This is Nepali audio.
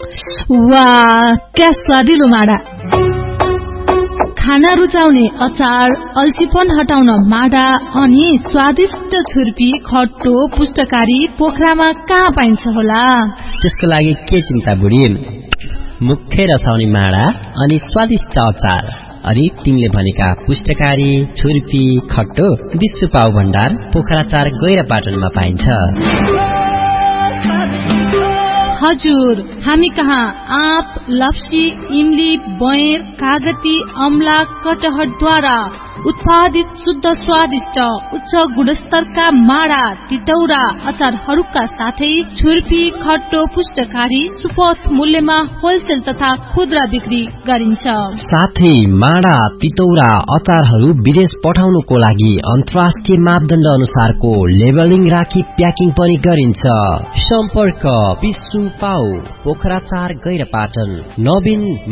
वाह, क्या स्वादिलो माडा। खाना रुचाउने अचार, अल्छीपन हटाउन माडा अनि स्वादिष्ट छुर्पी, खट्टो, पुष्टकारी पोखरामा कहाँ पाइन्छ होला? त्यसको लागि के चिन्ता बुढी, मुखै रसाउने माडा अनि स्वादिष्ट अचार अनि तिमीले भनेका पुष्टकारी, छुर्पी, खट्टो विश्व पाउ भण्डार पोखरा 4 गैरापाटनमा पाइन्छ। हजुर, हामी कहाँ आँप, लप्सी, इमली, बयर, कागती, अमला, कटहरद्वारा उत्पादित शुद्ध स्वादिष्ट उच्च गुणस्तरका माडा, तितौरा, अचारहरूका साथै छुर्पी, खट्टो, पुष्टकारी सुपथ मूल्यमा होलसेल तथा खुद्रा बिक्री गरिन्छ। साथै माडा, तितौरा, अचारहरू विदेश पठाउनुको लागि अन्तर्राष्ट्रिय मापदण्ड अनुसारको लेबलिङ राखी प्याकिङ पनि गरिन्छ। सम्पर्क विश्व पाउ पोखरा 4 गैरापाटन, नवीन